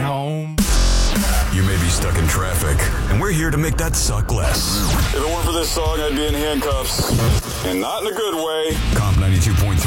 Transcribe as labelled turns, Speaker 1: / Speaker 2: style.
Speaker 1: home.
Speaker 2: You may be stuck in traffic, and we're here to make that suck less.
Speaker 3: If it weren't for this song, I'd be in handcuffs. And not in a good way.
Speaker 2: Comp 92.3